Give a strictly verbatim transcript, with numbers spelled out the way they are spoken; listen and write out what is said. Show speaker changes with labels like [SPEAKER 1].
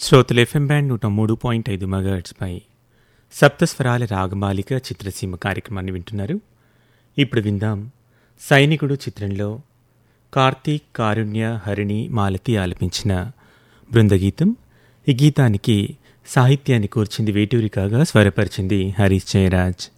[SPEAKER 1] శ్రోతలు FM band నూట మూడు పాయింట్ ఐదు మెగాహెర్ట్జ్పై సప్తస్వరాల రాగమాలిక చిత్రసీమ కార్యక్రమాన్ని వింటున్నారు. ఇప్పుడు విందాం సైనికుడు చిత్రంలో కార్తీక్, కారుణ్య, హరిణి, మాలతి ఆలపించిన బృందగీతం. ఈ గీతానికి సాహిత్యాన్ని కూర్చింది వేటూరి కాగా స్వరపరిచింది హరీష్ జయరాజ్.